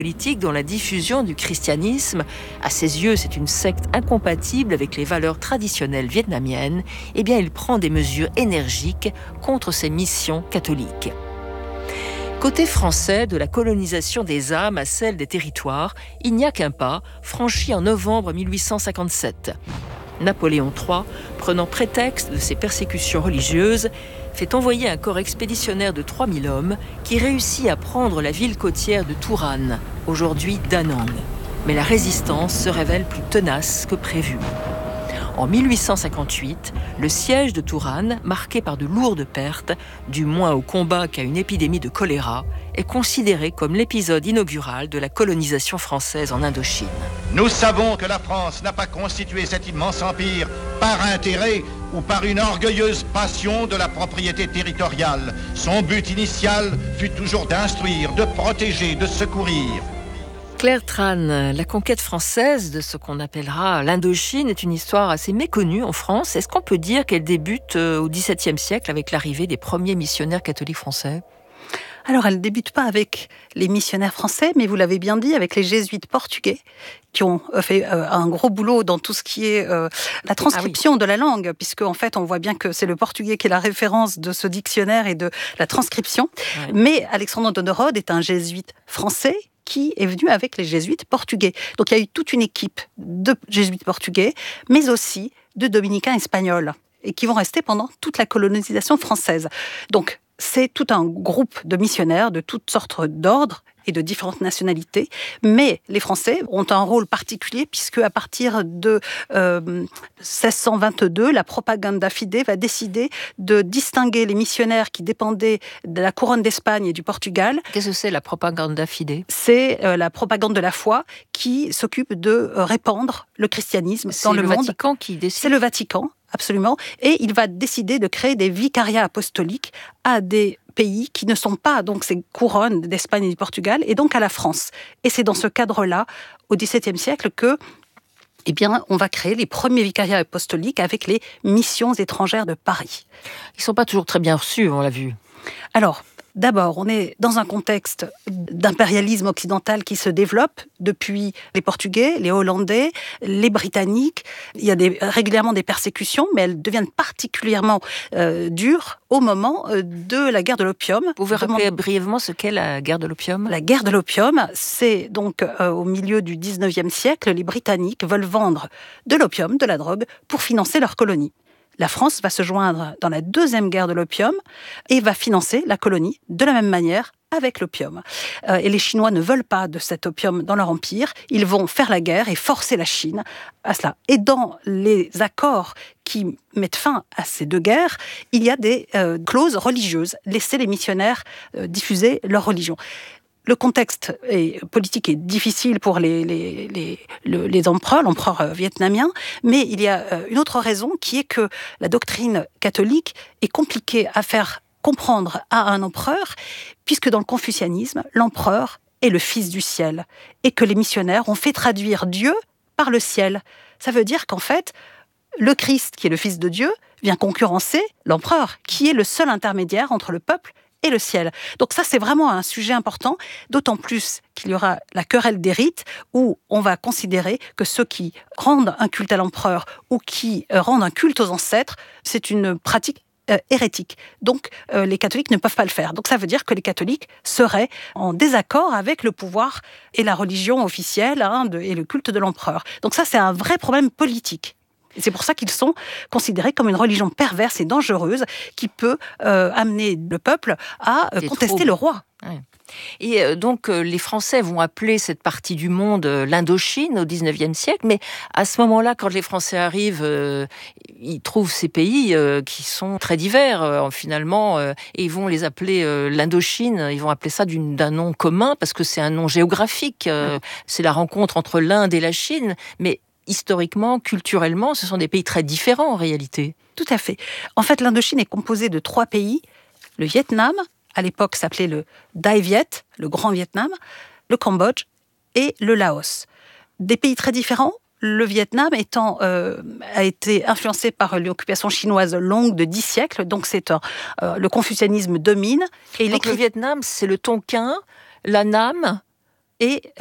politique dont la diffusion du christianisme, à ses yeux, c'est une secte incompatible avec les valeurs traditionnelles vietnamiennes, eh bien, il prend des mesures énergiques contre ces missions catholiques. Côté français, de la colonisation des âmes à celle des territoires, il n'y a qu'un pas, franchi en novembre 1857. Napoléon III, prenant prétexte de ses persécutions religieuses, fait envoyer un corps expéditionnaire de 3000 hommes qui réussit à prendre la ville côtière de Touran, aujourd'hui Da Nang. Mais la résistance se révèle plus tenace que prévu. En 1858, le siège de Touran, marqué par de lourdes pertes, du moins au combat qu'à une épidémie de choléra, est considéré comme l'épisode inaugural de la colonisation française en Indochine. Nous savons que la France n'a pas constitué cet immense empire par intérêt ou par une orgueilleuse passion de la propriété territoriale. Son but initial fut toujours d'instruire, de protéger, de secourir. Claire Tran, la conquête française de ce qu'on appellera l'Indochine est une histoire assez méconnue en France. Est-ce qu'on peut dire qu'elle débute au XVIIe siècle avec l'arrivée des premiers missionnaires catholiques français ? Alors, elle ne débute pas avec les missionnaires français, mais vous l'avez bien dit, avec les jésuites portugais, qui ont fait un gros boulot dans tout ce qui est la transcription de la langue, puisque en fait, on voit bien que c'est le portugais qui est la référence de ce dictionnaire et de la transcription. Ouais. Mais Alexandre de Nerode est un jésuite français qui est venu avec les jésuites portugais. Donc, il y a eu toute une équipe de jésuites portugais, mais aussi de dominicains espagnols, et qui vont rester pendant toute la colonisation française. Donc, c'est tout un groupe de missionnaires de toutes sortes d'ordres et de différentes nationalités. Mais les Français ont un rôle particulier puisque à partir de 1622, la Propaganda Fide va décider de distinguer les missionnaires qui dépendaient de la couronne d'Espagne et du Portugal. Qu'est-ce que c'est la Propaganda Fide ? C'est la propagande de la foi qui s'occupe de répandre le christianisme dans le monde. C'est le Vatican qui décide ? C'est le Vatican. Absolument. Et il va décider de créer des vicariats apostoliques à des pays qui ne sont pas donc ces couronnes d'Espagne et du Portugal, et donc à la France. Et c'est dans ce cadre-là, au XVIIe siècle, que on va créer les premiers vicariats apostoliques avec les missions étrangères de Paris. Ils ne sont pas toujours très bien reçus, on l'a vu. Alors, d'abord, on est dans un contexte d'impérialisme occidental qui se développe depuis les Portugais, les Hollandais, les Britanniques. Il y a régulièrement des persécutions, mais elles deviennent particulièrement dures au moment de la guerre de l'opium. Vous pouvez rappeler brièvement ce qu'est la guerre de l'opium ? La guerre de l'opium, c'est donc au milieu du 19e siècle, les Britanniques veulent vendre de l'opium, de la drogue, pour financer leur colonie. La France va se joindre dans la deuxième guerre de l'opium et va financer la colonie de la même manière avec l'opium. Et les Chinois ne veulent pas de cet opium dans leur empire. Ils vont faire la guerre et forcer la Chine à cela. Et dans les accords qui mettent fin à ces deux guerres, il y a des clauses religieuses. Laisser les missionnaires diffuser leur religion. Le contexte politique est difficile pour les empereurs, l'empereur vietnamien, mais il y a une autre raison qui est que la doctrine catholique est compliquée à faire comprendre à un empereur, puisque dans le confucianisme, l'empereur est le fils du ciel, et que les missionnaires ont fait traduire Dieu par le ciel. Ça veut dire qu'en fait, le Christ, qui est le fils de Dieu, vient concurrencer l'empereur, qui est le seul intermédiaire entre le peuple et le ciel. Donc ça, c'est vraiment un sujet important, d'autant plus qu'il y aura la querelle des rites, où on va considérer que ceux qui rendent un culte à l'empereur ou qui rendent un culte aux ancêtres, c'est une pratique hérétique. Donc les catholiques ne peuvent pas le faire. Donc ça veut dire que les catholiques seraient en désaccord avec le pouvoir et la religion officielle et le culte de l'empereur. Donc ça, c'est un vrai problème politique. Et c'est pour ça qu'ils sont considérés comme une religion perverse et dangereuse qui peut amener le peuple à contester le roi. Ouais. Et donc, les Français vont appeler cette partie du monde l'Indochine au XIXe siècle, mais à ce moment-là, quand les Français arrivent, ils trouvent ces pays qui sont très divers, finalement, et ils vont les appeler l'Indochine, ils vont appeler ça d'un nom commun, parce que c'est un nom géographique, c'est la rencontre entre l'Inde et la Chine, mais historiquement, culturellement, ce sont des pays très différents en réalité. Tout à fait. En fait, l'Indochine est composée de 3 pays, le Vietnam, à l'époque s'appelait le Dai Viet, le Grand Vietnam, le Cambodge et le Laos. Des pays très différents, le Vietnam a été influencé par l'occupation chinoise longue de 10 siècles, donc le confucianisme domine. Et donc le Vietnam, c'est le Tonkin, l'Annam et